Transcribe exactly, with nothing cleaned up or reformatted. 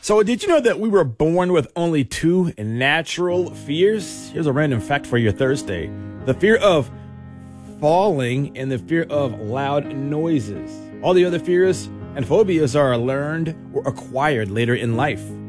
So, did you know that we were born with only two natural fears? Here's a random fact for your Thursday: the fear of falling and the fear of loud noises. All the other fears and phobias are learned or acquired later in life.